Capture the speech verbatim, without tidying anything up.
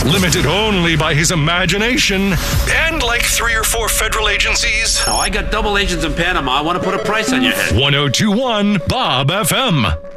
limited only by his imagination, and like three or four federal agencies. Now, I got double agents in Panama. I want to put a price on your head. ten twenty-one Bob F M.